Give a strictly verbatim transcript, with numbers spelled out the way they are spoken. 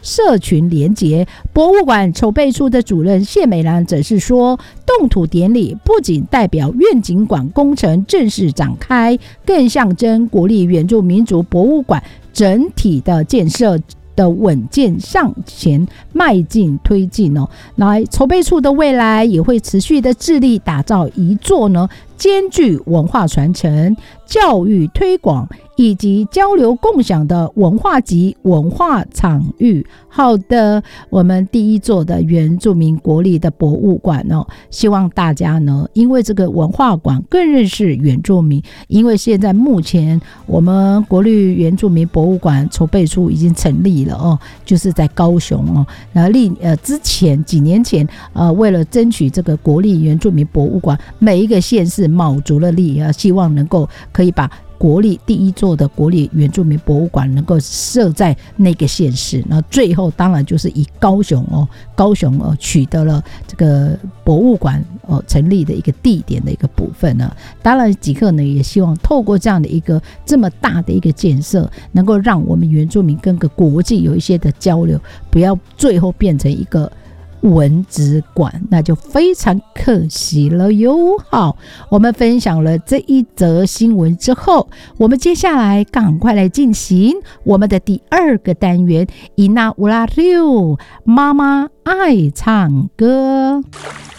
社群连结。博物馆筹备处的主任谢美兰则是说，动土典礼不仅代表愿景馆工程正式展开，更象征国立原住民族博物馆整体的建设的稳健向前迈进推进哦。来，筹备处的未来也会持续的致力打造一座呢兼具文化传承、教育推广以及交流共享的文化及文化场域。好的，我们第一座的原住民国立的博物馆哦，希望大家呢，因为这个文化馆更认识原住民。因为现在目前我们国立原住民博物馆筹备处已经成立了哦，就是在高雄哦。然后历呃之前几年前呃，为了争取这个国立原住民博物馆，每一个县市卯足了力啊，希望能够可以把国立第一座的国立原住民博物馆能够设在那个县市，那最后当然就是以高雄哦，高雄哦取得了这个博物馆哦成立的一个地点的一个部分呢。当然，吉克呢也希望透过这样的一个这么大的一个建设，能够让我们原住民跟个国际有一些的交流，不要最后变成一个文资馆，那就非常可惜了哟。好，我们分享了这一则新闻之后，我们接下来赶快来进行我们的第二个单元，伊那乌拉六妈妈爱唱歌。